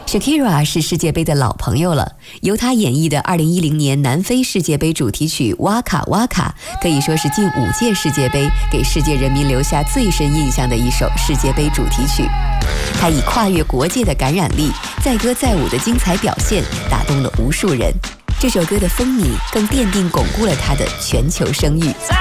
Shakira 是世界杯的老朋友了，由她演绎的2010年南非世界杯主题曲《哇卡哇卡》可以说是近5届世界杯给世界人民留下最深印象的一首世界杯主题曲。它以跨越国界的感染力，载歌载舞的精彩表现，打动了无数人。这首歌的风靡更奠定巩固了它的全球声誉。